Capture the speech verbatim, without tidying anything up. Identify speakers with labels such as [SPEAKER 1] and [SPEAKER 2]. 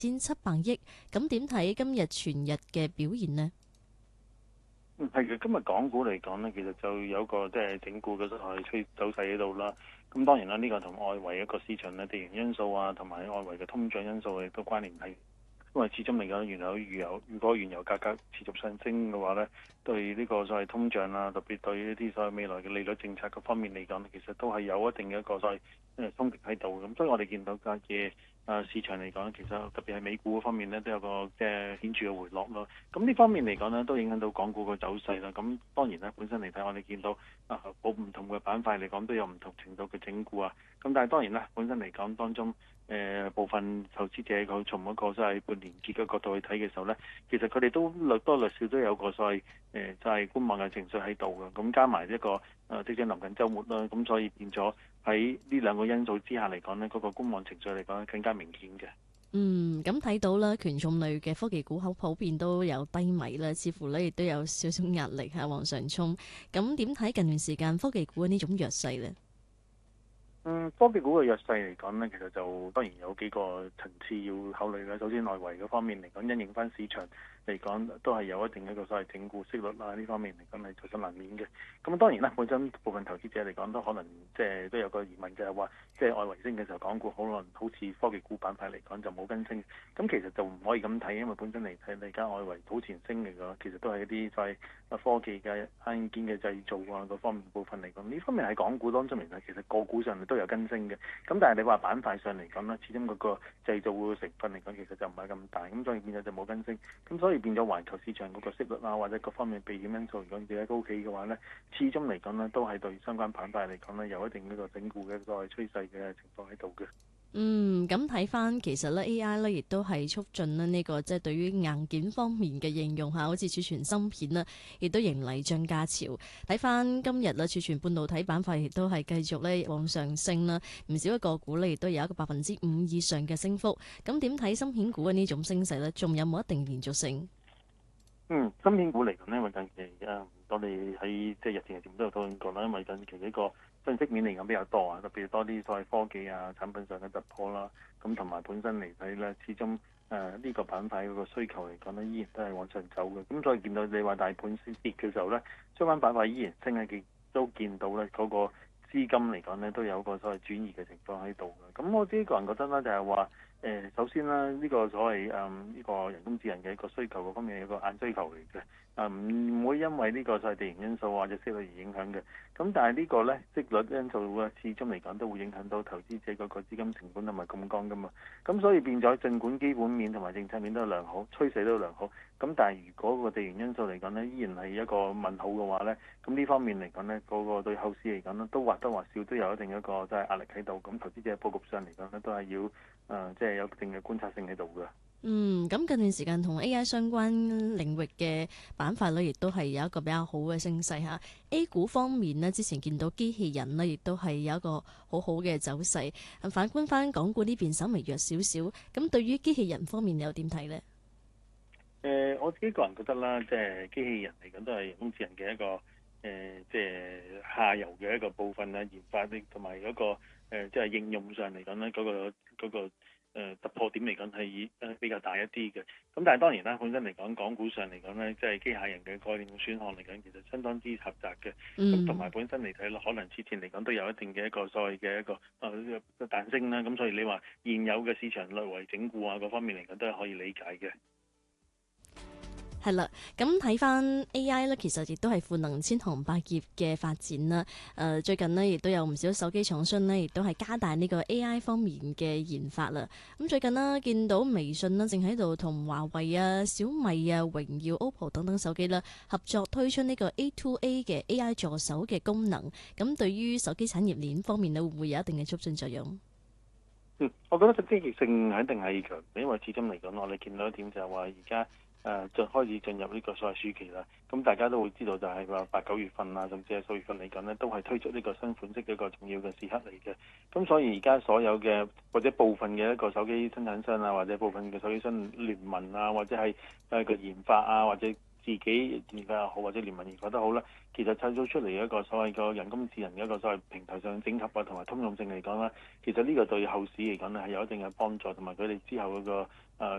[SPEAKER 1] 千七百億。咁點睇今日全日嘅表現呢？
[SPEAKER 2] 嗯，係嘅。今日港股嚟講呢，其實就有個即係整固嘅趨走勢喺度啦。咁當然啦，呢、這個同外圍一個市場咧地緣因素啊，同埋外圍嘅通脹因素亦都關聯係。因為始終嚟講，原油、原油如果原油價格持續上升嘅話咧，對呢個所謂通脹啊，特別對呢啲所謂未來嘅利率政策嗰方面嚟講，其實都係有一定嘅一個所謂誒衝擊喺度。咁所以我哋見到嘅嘢誒市場嚟講，其實特別係美股嗰方面咧，都有個即係顯著嘅回落咯。咁呢方面嚟講呢，都影響到港股嘅走勢啦。咁當然咧，本身嚟睇，我哋見到啊，冇唔同嘅板塊嚟講都有唔同程度嘅整固啊。咁但係當然啦，本身嚟講當中。誒、呃、部分投資者佢從一個所謂半年結嘅角度去睇嘅時候呢，其實佢哋都略多略少都有個所謂誒、呃、就係、是、觀望嘅情緒喺度嘅。咁加埋一個誒、呃、即將臨近週末啦，咁所以變咗喺呢兩個因素之下嚟講呢，嗰、那個觀望情緒嚟講更加明顯嘅。
[SPEAKER 1] 嗯，咁睇到啦，權重類嘅科技股口普遍都有低迷啦，似乎呢亦都有少少壓力嚇往上衝。咁點睇近段時間科技股嘅呢種弱勢呢？
[SPEAKER 2] 嗯，科技股嘅弱勢嚟講呢，其實就當然有幾個層次要考慮嘅。首先，內圍嗰方面嚟講，因應翻市場嚟講，都係有一定一個所謂整固息率啊呢方面嚟講係在所難免嘅。咁當然啦，本身部分投資者嚟講都可能即係都有個疑問，就係話即係外圍升嘅時候，港股可能好似科技股板塊嚟講就冇跟升。咁其實就唔可以咁睇，因為本身嚟睇，你而家外圍早前升嚟講，其實都係一啲所謂科技嘅硬件嘅製造啊嗰方面部分嚟講，呢方面喺港股當中嚟睇，其實個股上都有跟升嘅。咁但係你話板塊上嚟講咧，始終嗰個製造嘅成分嚟講，其實就唔係咁大，咁所以變咗就冇跟升。咁所以變咗環球市場嗰個息率啊，或者各方面避險因素嚟講，自己高企嘅話咧，始終嚟講咧，都係對相關板塊嚟講咧，有一定呢個整固嘅所謂趨勢嘅情況喺度嘅。
[SPEAKER 1] 嗯，咁睇翻其實咧 A I 咧，亦都係促進咧呢個即係對於硬件方面嘅應用嚇，好似儲存芯片啦，亦都迎嚟漲價潮。睇翻今日啦，儲存半導體板塊亦都係繼續咧往上升啦，唔少嘅個股咧亦都有一個百分之五以上嘅升幅。咁點睇芯片股嘅呢種升勢咧，仲有冇一定連續性？
[SPEAKER 2] 嗯，芯片股嚟講呢，因為近期啊，我哋喺即係日前嘅節目都有討論過啦，因為近期呢個信息面嚟講比較多啊，特別多啲所謂科技啊產品上嘅突破啦，咁同埋本身嚟睇咧，始終誒呢、呃這個板塊嗰個需求嚟講呢，依然都係往上走嘅。咁所以見到你話大盤先跌嘅時候呢，相關板塊依然升嘅，都見到咧嗰、那個資金嚟講呢，都有個所謂轉移嘅情況喺度嘅。咁我自己個人覺得呢，就係話。誒，首先啦，呢、這個所謂誒呢個人工智能嘅一個需求嗰方面係一個硬需求嚟嘅，啊唔會因為呢個所謂地緣因素或者息率而影響嘅。咁但係呢個咧息率因素咧，始終嚟講都會影響到投資者嗰個資金成本同埋槓桿噶嘛。咁所以變咗，儘管基本面同埋政策面都良好，趨勢都良好，咁但係如果個地緣因素嚟講呢，依然係一個問號嘅話咧，咁呢方面嚟講呢，嗰、那個對後市嚟講咧，都或多或少都有一定一個即係壓力喺度。咁投資者佈局上嚟講呢，都係要誒、呃、即係有一定嘅觀察性喺度嘅。
[SPEAKER 1] 嗯，咁近段時間同 A I 相關領域嘅板塊咧，亦都係有一個比較好嘅升勢嚇。A 股方面呢，之前見到機器人呢，亦都係有一個好好嘅走勢。反觀翻港股呢邊稍微弱少少，咁對於機器人方面你又點睇呢？
[SPEAKER 2] 誒、呃，我自己個人覺得啦，即係機器人嚟講都係人工智能嘅一個誒、呃，即係下游嘅一個部分啦，研發啲同埋嗰個、呃、即係應用上嚟講咧，嗰、那個嗰、那個呃、突破點嚟講係誒比較大一啲嘅。咁但係當然啦，本身嚟講，港股上嚟講咧，即係機械人嘅概念選項嚟講，其實相當之狹窄嘅。咁同埋本身嚟睇，可能之前嚟講都有一定嘅一個所謂嘅一個誒彈性啦。咁所以你話現有嘅市場略為整固啊，嗰方面嚟講都係可以理解嘅。
[SPEAKER 1] 係啦，咁睇翻 A I 咧，其實亦都係賦能千行百業嘅發展啦。誒、呃，最近呢，亦都有唔少手機廠商呢，亦都係加大呢個 A I 方面嘅研發啦。咁最近呢，見到微信呢，正喺度同華為啊、小米啊、榮耀、O P P O 等等手機啦合作推出呢個 A to A 嘅 A I 助手嘅功能。咁對於手機產業鏈方面呢，會唔會有一定嘅促進作用？
[SPEAKER 2] 嗯，我覺得個積極性肯定係強，因為始終嚟講，我哋見到一點就係話而家。誒就、呃、開始進入呢個所謂暑期啦，咁大家都會知道就係話八九月份啊，甚至係十月份嚟講呢，都係推出呢個新款式嘅一個重要嘅時刻嚟嘅。咁所以而家所有嘅或者部分嘅一個手機生產商啊，或者部分嘅手機商聯盟啊，或者係誒個研發啊，或者自己研究又好，或者聯盟研究都好啦，其實製造出嚟一個所謂個人工智能嘅一個所謂平台上整合啊，同埋通用性嚟講啦，其實呢個對後市嚟講咧係有一定嘅幫助，同埋佢哋之後嗰個誒